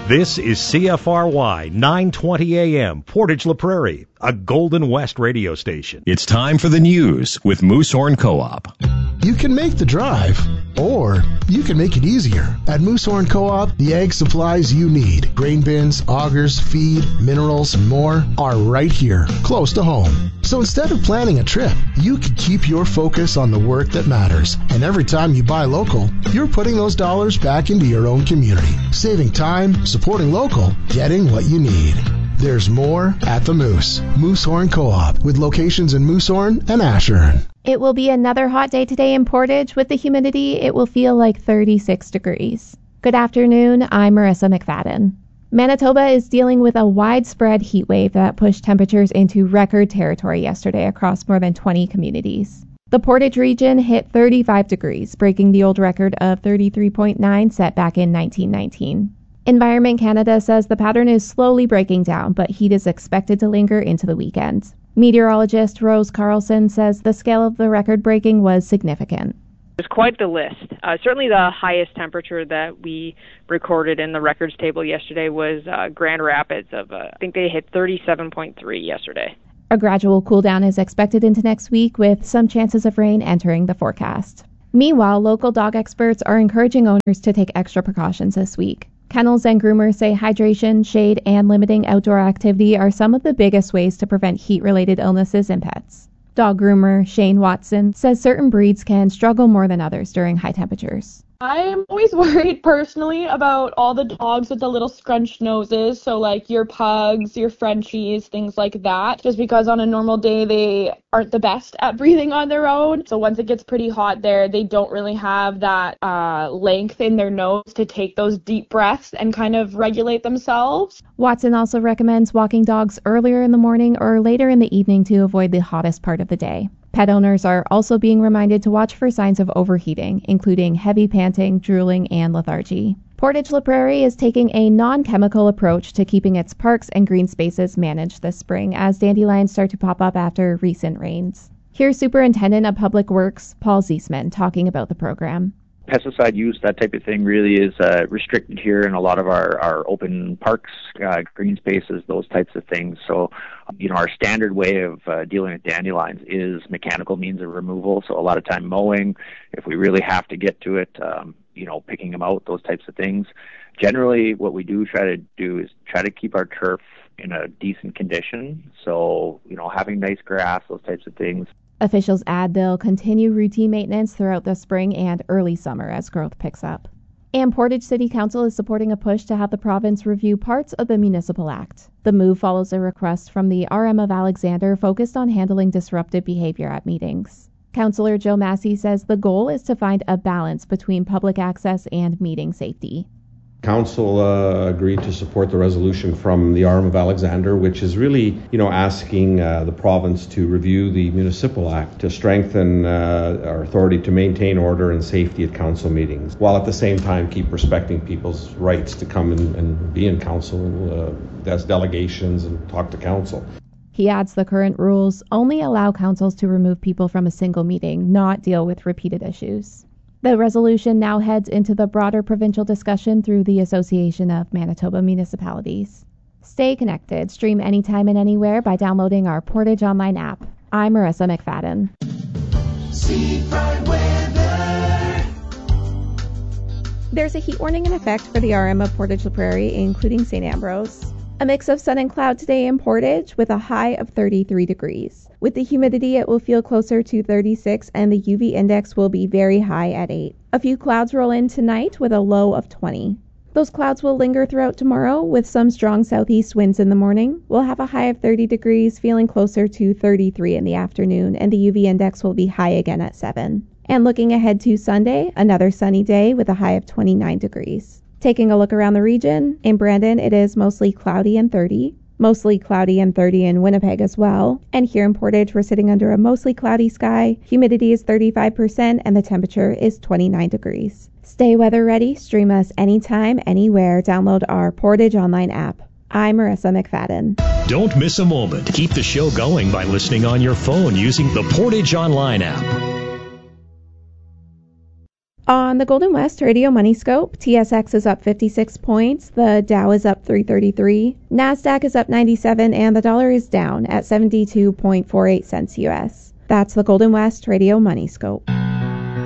This is CFRY 920 AM, Portage La Prairie, a Golden West radio station. It's time for the news with Moosehorn Co-op. You can make the drive, or you can make it easier. At Moosehorn Co-op, the ag supplies you need, grain bins, augers, feed, minerals, and more, are right here, close to home. So instead of planning a trip, you can keep your focus on the work that matters. And every time you buy local, you're putting those dollars back into your own community, saving time, supporting local, getting what you need. There's more at the Moose. Moosehorn Co-op, with locations in Moosehorn and Ashern. It will be another hot day today in Portage. With the humidity, it will feel like 36 degrees. Good afternoon, I'm Marissa McFadden. Manitoba is dealing with a widespread heat wave that pushed temperatures into record territory yesterday across more than 20 communities. The Portage region hit 35 degrees, breaking the old record of 33.9 set back in 1919. Environment Canada says the pattern is slowly breaking down, but heat is expected to linger into the weekend. Meteorologist Rose Carlson says the scale of the record breaking was significant. It was quite the list. Certainly the highest temperature that we recorded in the records table yesterday was Grand Rapids I think they hit 37.3 yesterday. A gradual cool down is expected into next week with some chances of rain entering the forecast. Meanwhile, local dog experts are encouraging owners to take extra precautions this week. Kennels and groomers say hydration, shade, and limiting outdoor activity are some of the biggest ways to prevent heat-related illnesses in pets. Dog groomer Shane Watson says certain breeds can struggle more than others during high temperatures. I'm always worried personally about all the dogs with the little scrunched noses, so like your pugs, your Frenchies, things like that, just because on a normal day they aren't the best at breathing on their own. So once it gets pretty hot there, they don't really have that length in their nose to take those deep breaths and kind of regulate themselves. Watson also recommends walking dogs earlier in the morning or later in the evening to avoid the hottest part of the day. Pet owners are also being reminded to watch for signs of overheating, including heavy panting, drooling, and lethargy. Portage La Prairie is taking a non-chemical approach to keeping its parks and green spaces managed this spring as dandelions start to pop up after recent rains. Here's Superintendent of Public Works Paul Ziesman talking about the program. Pesticide use, that type of thing, really is restricted here in a lot of our open parks, green spaces, those types of things. So, our standard way of dealing with dandelions is mechanical means of removal. So a lot of time mowing, if we really have to get to it, picking them out, those types of things. Generally, what we do try to keep our turf in a decent condition. So, having nice grass, those types of things. Officials add they'll continue routine maintenance throughout the spring and early summer as growth picks up. And Portage City Council is supporting a push to have the province review parts of the Municipal Act. The move follows a request from the RM of Alexander focused on handling disruptive behavior at meetings. Councillor Joe Massey says the goal is to find a balance between public access and meeting safety. Council agreed to support the resolution from the RM of Alexander, which is really, asking the province to review the Municipal Act to strengthen our authority to maintain order and safety at council meetings, while at the same time keep respecting people's rights to come and be in council as delegations and talk to council. He adds the current rules only allow councils to remove people from a single meeting, not deal with repeated issues. The resolution now heads into the broader provincial discussion through the Association of Manitoba Municipalities. Stay connected. Stream anytime and anywhere by downloading our Portage Online app. I'm Marissa McFadden. There's a heat warning in effect for the RM of Portage La Prairie, including St. Ambrose. A mix of sun and cloud today in Portage with a high of 33 degrees. With the humidity, it will feel closer to 36 and the UV index will be very high at 8. A few clouds roll in tonight with a low of 20. Those clouds will linger throughout tomorrow with some strong southeast winds in the morning. We'll have a high of 30 degrees, feeling closer to 33 in the afternoon, and the UV index will be high again at 7. And looking ahead to Sunday, another sunny day with a high of 29 degrees. Taking a look around the region, in Brandon it is mostly cloudy and 30. Mostly cloudy and 30 in Winnipeg as well. And here in Portage, we're sitting under a mostly cloudy sky. Humidity is 35% and the temperature is 29 degrees. Stay weather ready. Stream us anytime, anywhere. Download our Portage Online app. I'm Marissa McFadden. Don't miss a moment. Keep the show going by listening on your phone using the Portage Online app. On the Golden West Radio Money Scope, TSX is up 56 points, the Dow is up 333, NASDAQ is up 97, and the dollar is down at 72.48 cents US. That's the Golden West Radio Money Scope.